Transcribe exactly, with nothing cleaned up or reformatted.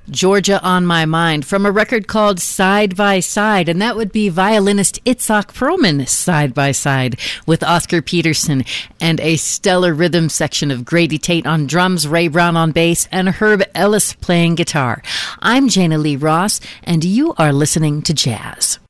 Georgia on My Mind from a record called Side by Side, and that would be violinist Itzhak Perlman side by side with Oscar Peterson, and a stellar rhythm section of Grady Tate on drums, Ray Brown on bass, and Herb Ellis playing guitar. I'm Jana Lee Ross, and you are listening to Jazz.